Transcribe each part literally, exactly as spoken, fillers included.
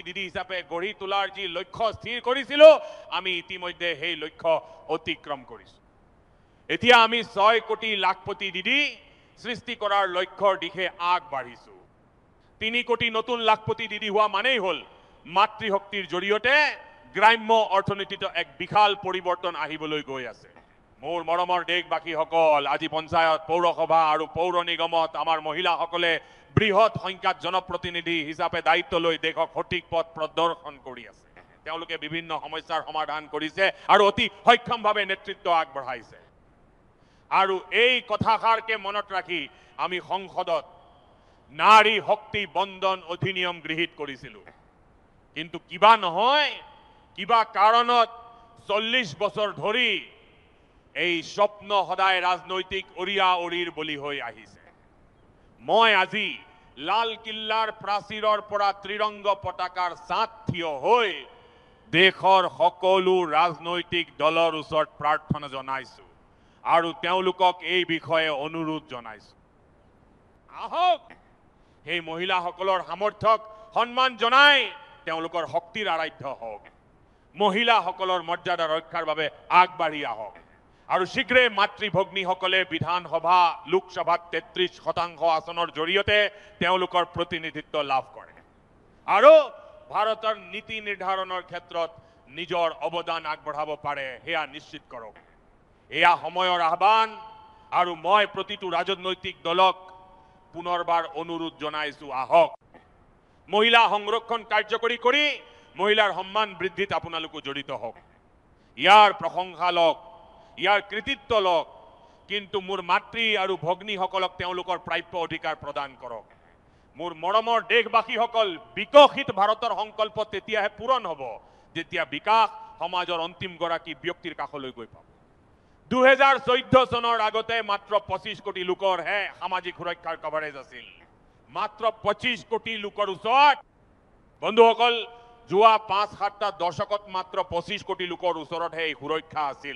দিদি হিচাপে গঢ়ি তোলাৰ যি লক্ষ্য স্থিৰ কৰিছিলোঁ আমি ইতিমধ্যে সেই লক্ষ্য অতিক্ৰম কৰিছোঁ। এতিয়া আমি ছয় কোটি লাখপতি দিদি সৃষ্টি কৰাৰ লক্ষ্যৰ দিশে আগবাঢ়িছোঁ। তিনি কোটি নতুন লাখপতি দিদি হোৱা মানেই হ'ল মাতৃশক্তিৰ জৰিয়তে গ্ৰাম্য অৰ্থনীতিত এক বিশাল পৰিৱৰ্তন আহিবলৈ গৈ আছে। মোৰ মৰমৰ দেশবাসীসকল, আজি পঞ্চায়ত, পৌৰসভা আৰু পৌৰ নিগমত আমাৰ মহিলাসকলে বৃহৎ সংখ্যাত জনপ্ৰতিনিধি হিচাপে দায়িত্ব লৈ দেশক সঠিক পথ প্ৰদৰ্শন কৰি আছে। তেওঁলোকে বিভিন্ন সমস্যাৰ সমাধান কৰিছে আৰু অতি সক্ষমভাৱে নেতৃত্ব আগবঢ়াইছে। আৰু এই কথাষাৰকে মনত ৰাখি আমি সংসদত নাৰী শক্তি বন্ধন অধিনিয়ম গৃহীত কৰিছিলোঁ। কিন্তু কিবা নহয় কিবা কাৰণত চল্লিশ বছৰ ধৰি এই স্বপ্ন সদায় ৰাজনৈতিক অৰিয়া অৰিৰ বলি হৈ আহিছে। মই আজি লালকিল্লাৰ প্ৰাচীৰৰ পৰা ত্ৰিৰংগ পতাকাৰ ছাঁত থিয় হৈ দেশৰ সকলো ৰাজনৈতিক দলৰ ওচৰত প্ৰাৰ্থনা জনাইছোঁ আৰু তেওঁলোকক এই বিষয়ে অনুৰোধ জনাইছোঁ। আহক সেই মহিলাসকলৰ সামৰ্থ্যক সন্মান জনাই তেওঁলোকৰ শক্তিৰ আৰাধ্য হওক। মহিলাসকলৰ মৰ্যাদা ৰক্ষাৰ বাবে আগবাঢ়ি আহক আৰু শীঘ্ৰে মাতৃভগ্নীসকলে বিধানসভা লোকসভাত তেত্ৰিশ শতাংশ আসনৰ জৰিয়তে তেওঁলোকৰ প্ৰতিনিধিত্ব লাভ কৰে আৰু ভাৰতৰ নীতি নিৰ্ধাৰণৰ ক্ষেত্ৰত নিজৰ অৱদান আগবঢ়াব পাৰে সেয়া নিশ্চিত কৰক। এয়া সময়ৰ আহ্বান আৰু মই প্ৰতিটো ৰাজনৈতিক দলক পুনৰবাৰ অনুৰোধ জনাইছোঁ, আহক মহিলা সংৰক্ষণ কাৰ্যকৰী কৰি মহিলাৰ সন্মান বৃদ্ধিত আপোনালোকো জড়িত হওক। ইয়াৰ প্ৰশংসা লওক, ইয়াৰ কৃতিত্ব লওক, কিন্তু মোৰ মাতৃ আৰু ভগ্নীসকলক তেওঁলোকৰ প্ৰাপ্য অধিকাৰ প্ৰদান কৰক। মোৰ মৰমৰ দেশবাসীসকল, বিকশিত ভাৰতৰ সংকল্প তেতিয়াহে পূৰণ হ'ব যেতিয়া বিকাশ সমাজৰ অন্তিম গৰাকী ব্যক্তিৰ কাষলৈ গৈ পাব। দুহেজাৰ চৈধ্য চনৰ আগতে মাত্ৰ পঁচিছ কোটি লোকৰহে সামাজিক সুৰক্ষাৰ কভাৰেজ আছিল। মাত্ৰ পঁচিছ কোটি লোকৰ ওচৰত বন্ধুসকল যোৱা পাঁচ সাতটা দশকত মাত্ৰ পঁচিছ কোটি লোকৰ ওচৰতহে এই সুৰক্ষা আছিল।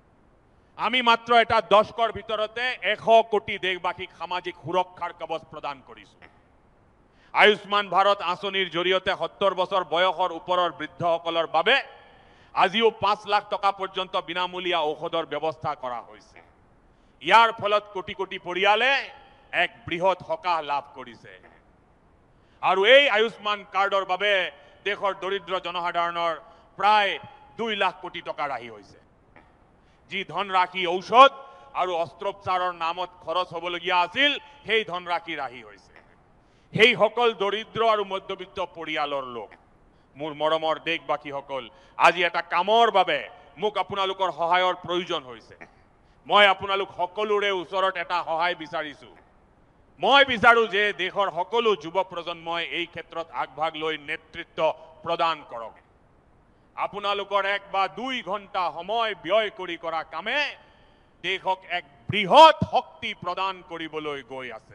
আমি মাত্ৰ এটা দশকৰ ভিতৰতে এশ কোটি দেশবাসীক সামাজিক সুৰক্ষাৰ কৱচ প্ৰদান কৰিছোঁ। আয়ুষ্মান ভাৰত আঁচনিৰ জৰিয়তে সত্তৰ বছৰ বয়সৰ ওপৰৰ বৃদ্ধসকলৰ বাবে আজিও পাঁচ লাখ টকা পৰ্যন্ত বিনামূলীয়া ঔষধৰ ব্যৱস্থা কৰা হৈছে। ইয়াৰ ফলত কোটি কোটি পৰিয়ালে এক বৃহৎ সকাহ লাভ কৰিছে আৰু এই আয়ুষ্মান কাৰ্ডৰ বাবে দেশৰ দৰিদ্ৰ জনসাধাৰণৰ প্ৰায় দুই লাখ কোটি টকা ৰাহি হৈছে। যি ধনৰাশি ঔষধ আৰু অস্ত্ৰোপচাৰৰ নামত খৰচ হ'বলগীয়া আছিল সেই ধনৰাশি ৰাহি হৈছে। সেইসকল দৰিদ্ৰ আৰু মধ্যবিত্ত পৰিয়ালৰ লোক, মোৰ মৰমৰ দেশবাসীসকল, আজি এটা কামৰ বাবে মোক আপোনালোকৰ সহায়ৰ প্ৰয়োজন হৈছে। মই আপোনালোক সকলোৰে ওচৰত এটা সহায় বিচাৰিছোঁ। মই বিচাৰো যে দেশৰ সকলো যুৱ প্ৰজন্মই এই ক্ষেত্ৰত আগভাগ লৈ নেতৃত্ব প্ৰদান কৰক। আপোনালোকৰ এক বা দুই ঘণ্টা সময় ব্যয় কৰি কৰা কামে দেশক এক বৃহৎ শক্তি প্ৰদান কৰিবলৈ গৈ আছে।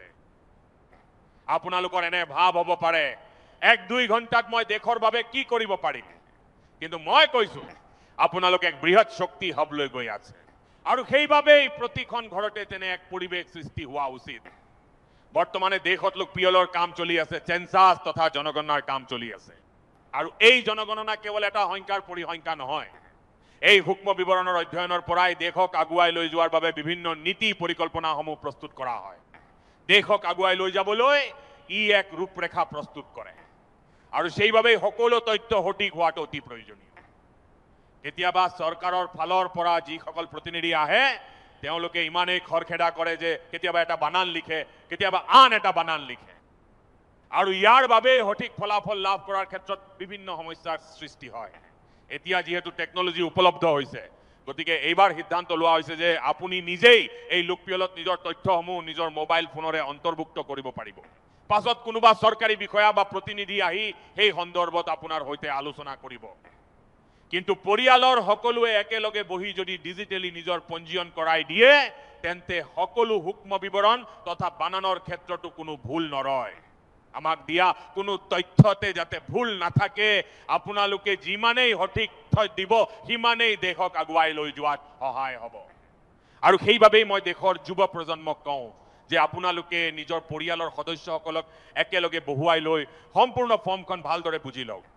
আপোনালোকৰ এনে ভাৱ হ'ব পাৰে, এক দুই ঘণ্টাত মই দেশৰ বাবে কি কৰিব পাৰিম, কিন্তু মই কৈছো আপোনালোক এক বৃহৎ শক্তি হবলৈ গৈ আছে আৰু সেইবাবেই প্ৰতিখন ঘৰতে তেনে এক পৰিৱেশ সৃষ্টি হোৱা উচিত। বৰ্তমানে দেশত লোক পিয়লৰ কাম চলি আছে, চেঞ্চাছ তথা জনগণনাৰ কাম চলি আছে আৰু এই জনগণনা কেৱল এটা সংখ্যাৰ পৰিসংখ্যা নহয়। এই সূক্ষ্ম বিৱৰণৰ অধ্যয়নৰ পৰাই দেশক আগুৱাই লৈ যোৱাৰ বাবে বিভিন্ন নীতি পৰিকল্পনাসমূহ প্ৰস্তুত কৰা হয়। দেশক আগুৱাই লৈ যাবলৈ ই এক ৰূপৰেখা প্ৰস্তুত কৰে আৰু সেইবাবেই সকলো তথ্য সঠিক হোৱাটো অতি প্ৰয়োজনীয়। কেতিয়াবা চৰকাৰৰ ফালৰ পৰা যিসকল প্ৰতিনিধি আহে তেওঁলোকে ইমানেই খৰখেদা কৰে যে কেতিয়াবা এটা বানান লিখে, কেতিয়াবা আন এটা বানান লিখে আৰু ইয়াৰ বাবে সঠিক ফলাফল লাভ কৰাৰ ক্ষেত্ৰত বিভিন্ন সমস্যাৰ সৃষ্টি হয়। এতিয়া যিহেতু টেকনলজি উপলব্ধ হৈছে, গতিকে এইবাৰ সিদ্ধান্ত লোৱা হৈছে যে আপুনি নিজেই এই লোকপিয়লত নিজৰ তথ্যসমূহ নিজৰ মোবাইল ফোনৰে অন্তৰ্ভুক্ত কৰিব পাৰিব। পাছত কোনোবা চৰকাৰী বিষয়া বা প্ৰতিনিধি আহি সেই সন্দৰ্ভত আপোনাৰ সৈতে আলোচনা কৰিব। কিন্তু পৰিয়ালৰ সকলোৱে একেলগে বহি যদি ডিজিটেলি নিজৰ পঞ্জীয়ন কৰাই দিয়ে তেন্তে সকলো সূক্ষ্ম বিৱৰণ তথা বানানৰ ক্ষেত্ৰতো কোনো ভুল নৰয়। আমাক দিয়া কোনো তথ্যতে যাতে ভুল নাথাকে, আপোনালোকে যিমানেই সঠিক তথ্য দিব সিমানেই দেশক আগুৱাই লৈ যোৱাত সহায় হ'ব। আৰু সেইবাবেই মই দেশৰ যুৱ প্ৰজন্মক কওঁ যে আপোনালোকে নিজৰ পৰিয়ালৰ সদস্যসকলক একেলগে বহুৱাই লৈ সম্পূৰ্ণ ফৰ্মখন ভালদৰে বুজি লওক।